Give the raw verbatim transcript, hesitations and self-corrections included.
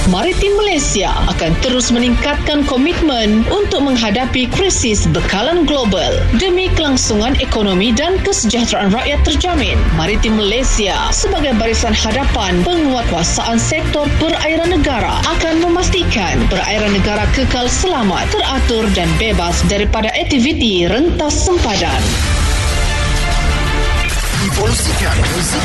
Maritim Malaysia akan terus meningkatkan komitmen untuk menghadapi krisis bekalan global demi kelangsungan ekonomi dan kesejahteraan rakyat terjamin. Maritim Malaysia sebagai barisan hadapan penguatkuasaan sektor perairan negara akan memastikan perairan negara kekal selamat, teratur dan bebas daripada aktiviti rentas sempadan. Evolusikan muzik